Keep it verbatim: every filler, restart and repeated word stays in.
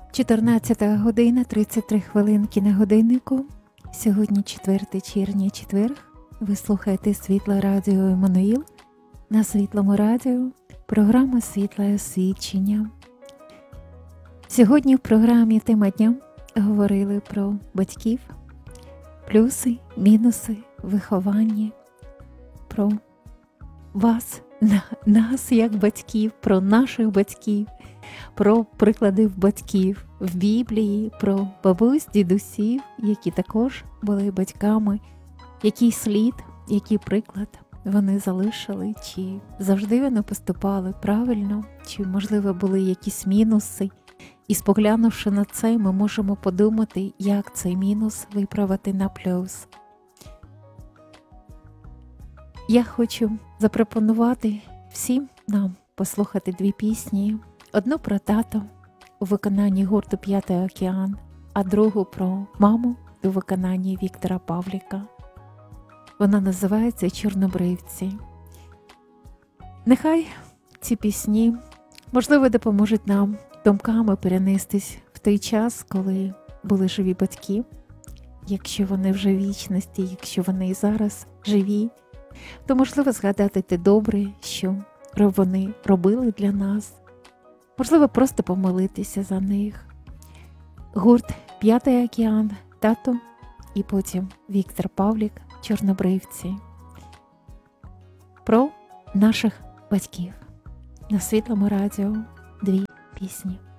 чотирнадцята година, тридцять три хвилинки на годиннику. Сьогодні четвертого червня, четверг. Ви слухаєте Світле Радіо Еммануїл. На Світлому радіо програма «Світле освічення». Сьогодні в програмі «Тема дня» говорили про батьків, плюси, мінуси, виховання, про вас, нас як батьків, про наших батьків, про приклади батьків в Біблії, про бабусь, дідусів, які також були батьками, який слід, який приклад вони залишили, чи завжди вони поступали правильно, чи, можливо, були якісь мінуси. І споглянувши на це, ми можемо подумати, як цей мінус виправити на плюс. Я хочу запропонувати всім нам послухати дві пісні. Одну про тато у виконанні гурту «П'ятий океан», а другу про маму у виконанні Віктора Павліка. Вона називається «Чорнобривці». Нехай ці пісні, можливо, допоможуть нам думками перенестись в той час, коли були живі батьки, якщо вони вже в вічності, якщо вони і зараз живі, то, можливо, згадати те добре, що вони робили для нас. Можливо, просто помолитися за них. Гурт «П'ятий океан», тато і потім Віктор Павлік, «Чорнобривці». Про наших батьків. На Світлому радіо дві пісні.